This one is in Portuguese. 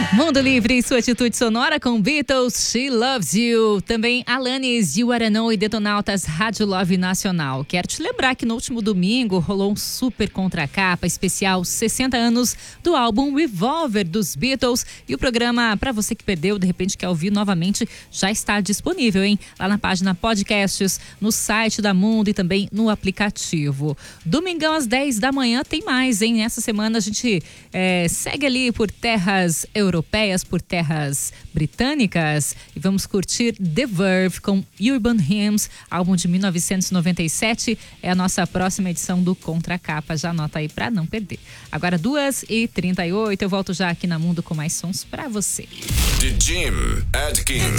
Mundo Livre e sua atitude sonora com Beatles, She Loves You. Também Alanis, You Are Know e Detonautas, Rádio Love Nacional. Quero te lembrar que no último domingo rolou um super contracapa especial 60 anos do álbum Revolver dos Beatles. E o programa, para você que perdeu, de repente quer ouvir novamente, já está disponível, hein? Lá na página Podcasts, no site da Mundo e também no aplicativo. Domingão às 10 da manhã tem mais, hein? Essa semana a gente segue ali por terras europeias, por terras britânicas, e vamos curtir The Verve com Urban Hymns, álbum de 1997. É a nossa próxima edição do Contracapa, já anota aí pra não perder. Agora 2h38, eu volto já aqui na Mundo com mais sons pra você. The Jim Adkins.